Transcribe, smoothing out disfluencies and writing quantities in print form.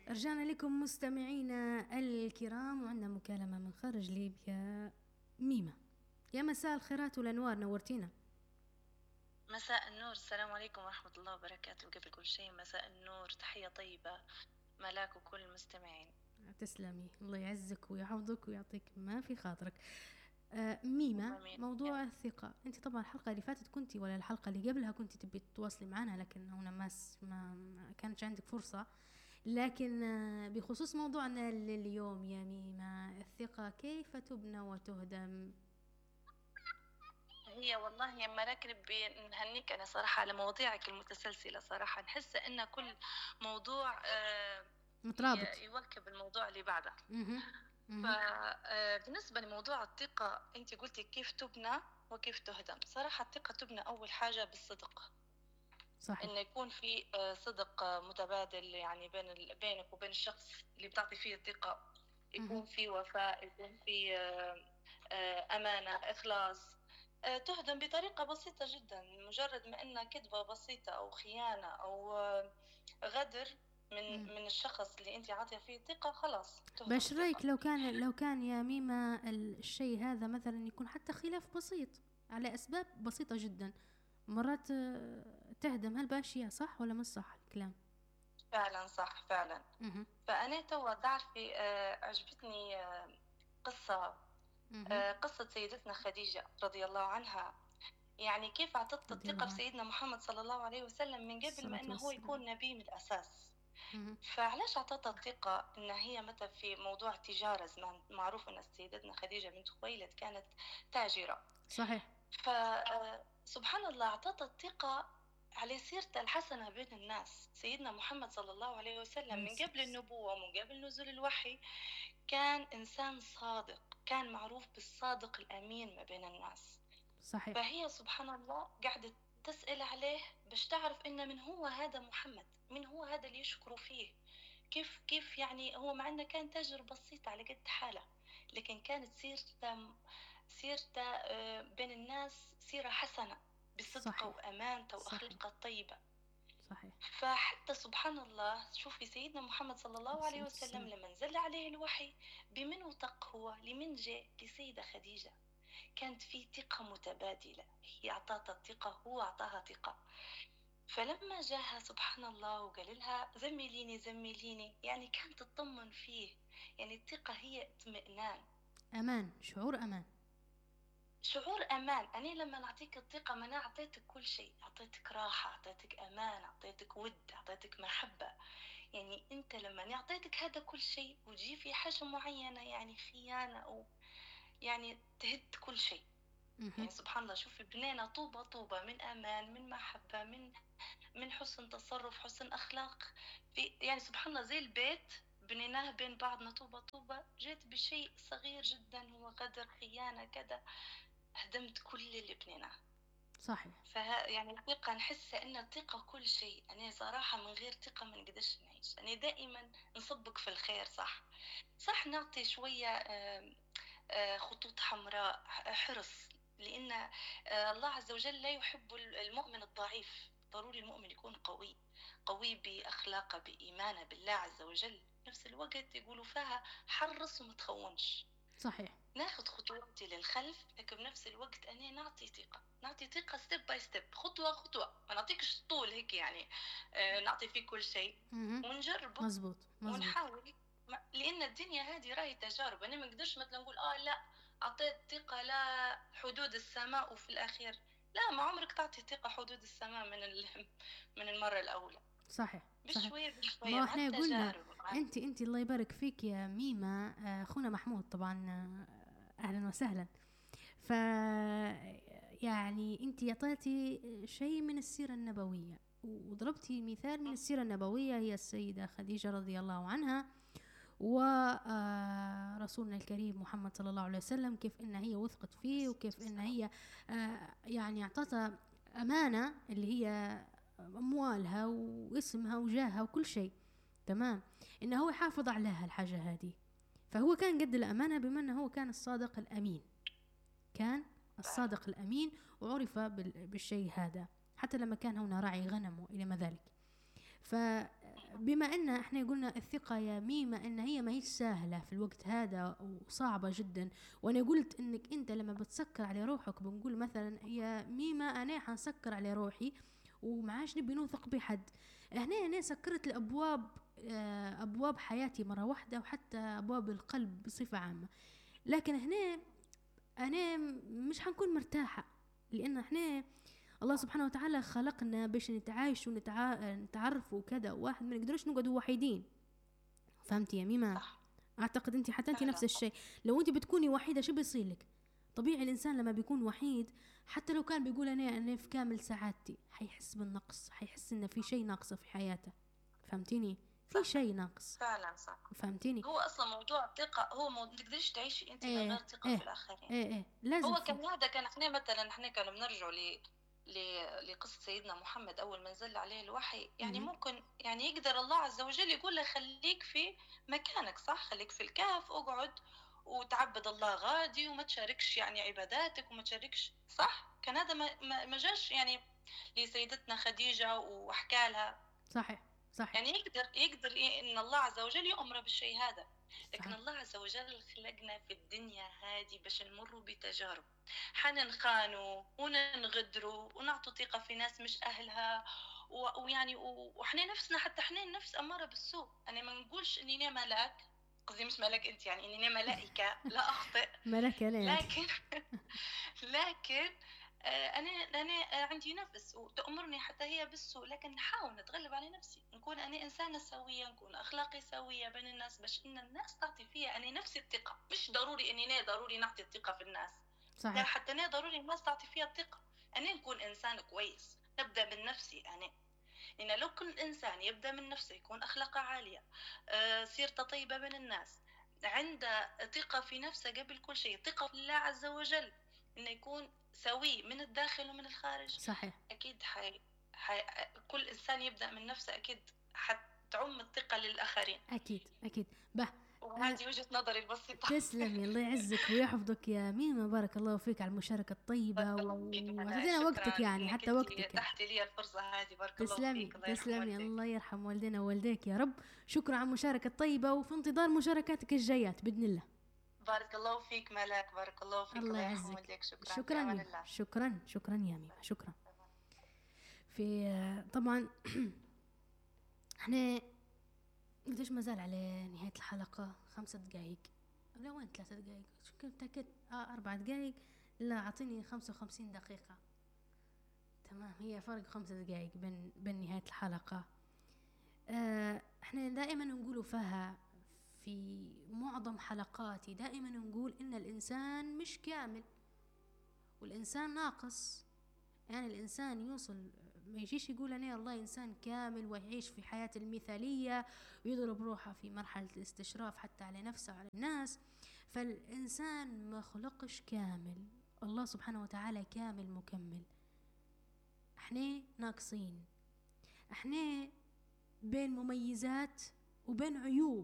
رجعنا لكم مستمعينا الكرام، وعندنا مكالمة من خارج ليبيا. ميمة، يا مساء الخيرات والأنوار، نورتينا. مساء النور، السلام عليكم ورحمة الله وبركاته. قبل كل شيء مساء النور، تحية طيبة ملاك وكل المستمعين. تسلمي، الله يعزك ويحفظك ويعطيك ما في خاطرك. ميمة، آمين. موضوع الثقة، انت طبعا الحلقة اللي فاتت كنتي ولا الحلقة اللي قبلها كنتي تبي تتواصلي معنا، لكن هنا ما كانش عندك فرصة. لكن بخصوص موضوعنا اليوم يا ميمة، الثقة كيف تبنى وتهدم؟ هي والله يا ملاك نبي نهنيك أنا صراحة على مواضيعك المتسلسلة. صراحة نحس إن كل موضوع مترابط. يواكب الموضوع اللي بعده. فبالنسبة لموضوع الثقة، أنت قلتي كيف تبنى وكيف تهدم. صراحة الثقة تبنى أول حاجة بالصدق. صحيح. إنه يكون في صدق متبادل، يعني بينك وبين الشخص اللي بتعطي فيه الثقة. يكون في وفاء، يكون في أمانة، إخلاص. تهدم بطريقة بسيطة جدا، مجرد ما إنها كذبة بسيطة أو خيانة أو غدر من الشخص اللي أنت عاطيه فيه الثقة، خلاص تهدم. باش رايك لو كان يا ميمة الشيء هذا مثلا يكون حتى خلاف بسيط على أسباب بسيطة جدا، مرات تهدم هالباشية، صح ولا مش صح الكلام؟ فعلا صح فعلا. فأنا توا تعرفي عجبتني قصة قصة سيدتنا خديجة رضي الله عنها. يعني كيف أعطت الثقة في سيدنا محمد صلى الله عليه وسلم من قبل ما إنه هو يكون نبي من الأساس. فعلاش أعطتها الثقة؟ إن هي متى في موضوع تجارة زمان، معروف أن سيدتنا خديجة بنت خويلد كانت تاجرة. صحيح. فسبحان الله أعطتها الثقة على سيرته الحسنة بين الناس. سيدنا محمد صلى الله عليه وسلم من قبل النبوة ومن قبل نزول الوحي كان إنسان صادق، كان معروف بالصادق الأمين ما بين الناس. صحيح. فهي سبحان الله قاعدة تسأل عليه باش تعرف إن من هو هذا محمد، من هو هذا اللي يشكروا فيه. كيف يعني هو مع إنه كان تاجر بسيط على قد حاله، لكن كانت سيرته بين الناس سيرة حسنة بصدقه وأمانته وأخلاقه الطيبة. صحيح. فحتى سبحان الله شوفي سيدنا محمد صلى الله عليه وسلم لما نزل عليه الوحي بمن وثق هو لمن جاء؟ لسيدة خديجة. كانت في ثقة متبادلة، هي أعطاها الثقة هو أعطاها ثقة. فلما جاها سبحان الله وقال لها زمليني زمليني، يعني كانت تطمن فيه. يعني الثقة هي اطمئنان، أمان، شعور أمان، شعور أمان. أنا لما نعطيك الثقة ما أنا أعطيتك كل شيء، أعطيتك راحة، أعطيتك أمان، أعطيتك ود، أعطيتك محبة. يعني أنت لما أعطيتك هذا كل شيء وتجي في حاجة معينة يعني خيانة أو يعني تهد كل شيء. يعني سبحان الله شوفي بنينا طوبة طوبة من أمان، من محبة، من حسن تصرف، حسن أخلاق. في يعني سبحان الله زي البيت بنيناه بين بعضنا طوبة طوبة، جيت بشيء صغير جدا هو غدر، خيانة، كذا، هدمت كل اللي بنيناه. صحيح. يعني الثقة نحس أن الثقة كل شيء. أنا صراحة من غير ثقة ما نقدرش نعيش. أنا دائما نصبك في الخير، صح نعطي شوية خطوط حمراء، حرص، لأن الله عز وجل لا يحب المؤمن الضعيف. ضروري المؤمن يكون قوي بأخلاقه، بإيمانه بالله عز وجل. نفس الوقت يقولوا فيها حرص وما تخونش. صحيح. ناخذ خطوتي للخلف، لكن بنفس الوقت أنا نعطي ثقة ستيب باي ستيب، خطوة خطوة. ما نعطيكش طول هيك يعني نعطي فيه كل شيء ونجربه. مزبوط. ونحاول، لأن الدنيا هذه راهي تجارب. أنا ما نقدرش مثلا نقول لا أعطيت ثقة لا حدود السماء وفي الأخير لا. ما عمرك تعطي ثقة حدود السماء من المرة الأولى. صحيح. بشوية بشوية ما احنا قلنا تجارب. انت الله يبارك فيك يا ميمة. اخونا محمود طبعا، اهلا وسهلا. ف يعني انت اعطيتي شيء من السيرة النبوية وضربتي مثال من السيرة النبوية، هي السيدة خديجة رضي الله عنها ورسولنا الكريم محمد صلى الله عليه وسلم، كيف ان هي وثقت فيه وكيف ان هي يعني اعطتها امانة اللي هي اموالها واسمها وجاهها وكل شيء، تمام، انه هو يحافظ عليها الحاجة هذه. فهو كان قد الامانة بما انه هو كان الصادق الامين، كان الصادق الامين وعرف بالشيء هذا حتى لما كان هنا راعي غنم والى ما ذلك. بما ان احنا قلنا الثقة يا ميمة ان هي ما هي سهلة في الوقت هذا وصعبة جدا، وانا قلت انك انت لما بتسكر على روحك، بنقول مثلا يا ميمة انا حنسكر على روحي ومعاش نبي نوثق بحد، هنا انا سكرت الابواب، ابواب حياتي مرة واحدة وحتى ابواب القلب بصفة عامة. لكن هنا انا مش حنكون مرتاحة، لان احنا الله سبحانه وتعالى خلقنا باش نتعايش ونتعرف وكذا، واحد ما نقدرش نقعدوا وحيدين. فهمتي يا ميمة؟ صح اعتقد انت حتى انت فعلا نفس صح. الشيء. لو انت بتكوني وحيدة شو بيصير لك؟ طبيعي الانسان لما بيكون وحيد حتى لو كان بيقول انا في كامل سعادتي، حيحس بالنقص، حيحس ان في شيء ناقصه في حياته. فهمتيني؟ في صح شيء ناقص. فعلا صح. فهمتيني؟ هو اصلا موضوع الثقة هو ما تقدريش تعيشي انت من غير ايه ثقة في ايه الاخرين. ايه لازم هو في. كان هذا كان احنا مثلا احنا كانوا بنرجعوا لقصة سيدنا محمد أول ما نزل عليه الوحي، يعني مهم. ممكن يعني يقدر الله عز وجل يقول له خليك في مكانك، صح، خليك في الكهف اقعد وتعبد الله غادي وما تشاركش يعني عباداتك وما تشاركش، صح. كان هذا ما جاش يعني لسيدتنا خديجة وحكى لها، صحيح صحيح يعني يقدر ان الله عز وجل يأمر بالشيء هذا. لكن صحيح الله عز وجل خلقنا في الدنيا هذه باش نمروا بتجارب، حننخانوا وننغدروا ونعطوا ثقة في ناس مش أهلها، ويعني وإحنا نفسنا حتى إحنا النفس أمارة بالسوء. أنا ما نقولش إني أنا ملاك، قصدي مش ملاك أنت، يعني إني أنا ملائكة لا أخطئ. ملكة لا انت. لكن لكن أنا عندي نفس وتأمرني حتى هي بالسوء، لكن نحاول نتغلب على نفسي، نكون أنا إنسانة سوية، نكون أخلاقي سوية بين الناس باش إن الناس تعطي فيها أنا نفس الثقة. مش ضروري إني أنا ضروري نعطي الثقة في الناس، لا، صحيح حتى أنا ضروري الناس تعطي فيها الثقة. أنا نكون إنسان كويس، نبدأ من نفسي أنا. لأن لو كل إنسان يبدأ من نفسه، يكون أخلاقه عالية، سيرته طيبة بين الناس، عنده ثقة في نفسه قبل كل شيء، ثقة في الله عز وجل، إنه يكون سوي من الداخل ومن الخارج، صحيح. أكيد كل إنسان يبدأ من نفسه أكيد حتعم الثقة للآخرين. اكيد اكيد. به وهذه وجهة نظري البسيطة. تسلمي، الله يعزك ويحفظك يا ميمة، بارك الله فيك على المشاركة الطيبة بارك الله فيك ملاء، وعطينا وقتك، شكرا يعني انك حتى انت وقتك. اتحتي لي الفرصة هذه، بارك الله تسلمي فيك، الله يرحم تسلمي، والديك. الله يرحم والدينا ووالديك يا رب. شكرا على المشاركة الطيبة، وفي انتظار مشاركاتك الجايات بإذن الله. بارك الله فيك ملاك، بارك الله فيك، الله الله يرحم يعزك. والديك. شكرا، في شكرا امان يا الله. شكرا شكرا يا ميمة، شكرا. في طبعا احنا قديش ما زال على نهاية الحلقة، 5 دقايق، لا وين 3 دقايق، كنت متأكد 4 دقايق، لا أعطيني 55 دقيقة. تمام، هي فرق 5 دقايق بين نهاية الحلقة. احنا دائما نقولوا فيها في معظم حلقاتي، دائما نقول ان الانسان مش كامل والانسان ناقص. يعني الانسان يوصل، ما يجيش يقول انا الله انسان كامل ويعيش في حياة المثالية ويضرب روحه في مرحلة الاستشراف حتى على نفسه وعلى الناس. فالانسان ما خلقش كامل، الله سبحانه وتعالى كامل مكمل، احنا ناقصين، احنا بين مميزات وبين عيوب.